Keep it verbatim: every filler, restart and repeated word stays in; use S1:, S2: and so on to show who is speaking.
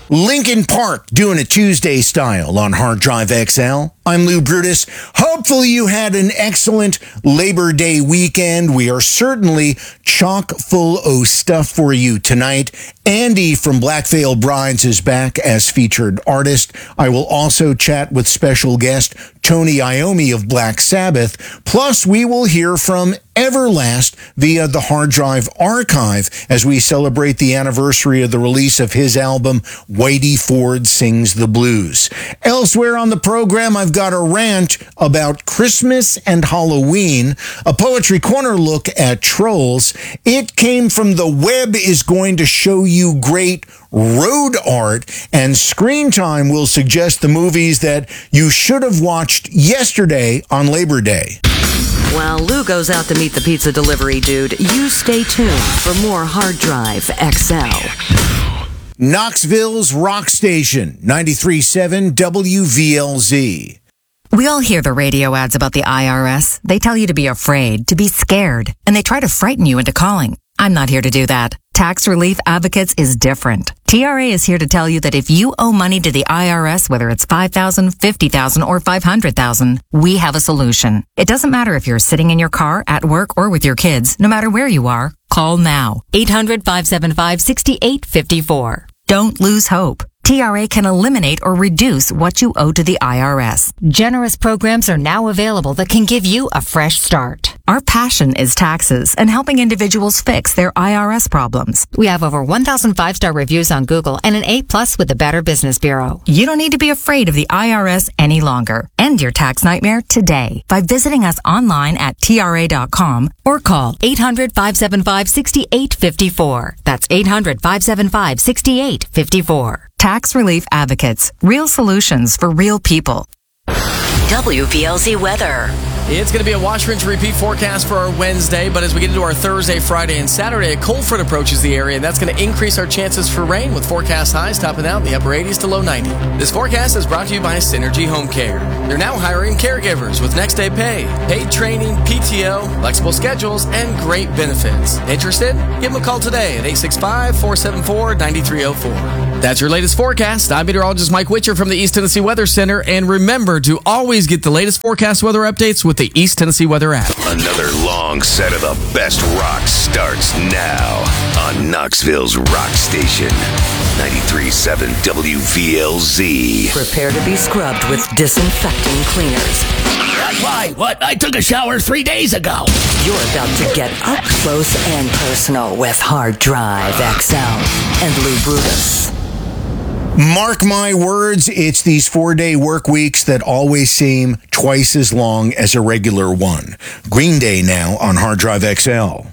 S1: Linkin Park doing it Tuesday style on Hard Drive X L. I'm Lou Brutus. Hopefully you had an excellent Labor Day weekend. We are certainly chock full of stuff for you tonight. Andy from Black Veil Brides is back as featured artist. I will also chat with special guest Tony Iommi of Black Sabbath. Plus, we will hear from Everlast via the Hard Drive Archive as we celebrate the anniversary of the release of his album, Whitey Ford Sings the Blues. Elsewhere on the program, I've got a rant about Christmas and Halloween, a Poetry Corner look at trolls. It Came From the Web is going to show you great road art, and Screen Time will suggest the movies that you should have watched yesterday on Labor Day.
S2: While Lou goes out to meet the pizza delivery dude, you stay tuned for more Hard Drive X L.
S1: Knoxville's rock station, ninety-three point seven W V L Z.
S3: We all hear the radio ads about the I R S. They tell you to be afraid, to be scared, and they try to frighten you into calling. I'm not here to do that. Tax Relief Advocates is different. T R A is here to tell you that if you owe money to the I R S, whether it's five thousand dollars, fifty thousand dollars, or five hundred thousand dollars, we have a solution. It doesn't matter if you're sitting in your car, at work, or with your kids. No matter where you are, call now. eight hundred, five seven five, six eight five four. Don't lose hope. T R A can eliminate or reduce what you owe to the I R S. Generous programs are now available that can give you a fresh start. Our passion is taxes and helping individuals fix their I R S problems. We have over one thousand five-star reviews on Google and an A plus with the Better Business Bureau. You don't need to be afraid of the I R S any longer. End your tax nightmare today by visiting us online at T R A dot com or call eight hundred, five seven five, six eight five four. That's eight hundred, five seven five, six eight five four. Tax Relief Advocates. Real solutions for real people.
S2: W V L Z weather.
S4: It's going to be a wash, rinse, repeat forecast for our Wednesday, but as we get into our Thursday, Friday, and Saturday, a cold front approaches the area, and that's going to increase our chances for rain with forecast highs topping out in the upper eighties to low ninety. This forecast is brought to you by Synergy Home Care. They're now hiring caregivers with next day pay, paid training, P T O, flexible schedules, and great benefits. Interested? Give them a call today at eight six five, four seven four, nine three zero four. That's your latest forecast. I'm meteorologist Mike Witcher from the East Tennessee Weather Center, and remember to always get the latest forecast weather updates with the East Tennessee Weather app.
S5: Another long set of the best rock starts now on Knoxville's rock station, ninety-three point seven W V L Z.
S2: Prepare to be scrubbed with disinfecting cleaners.
S6: Why? What? I took a shower three days ago.
S2: You're about to get up close and personal with Hard Drive X L and Lou Brutus.
S1: Mark my words, it's these four-day work weeks that always seem twice as long as a regular one. Green Day now on Hard Drive X L.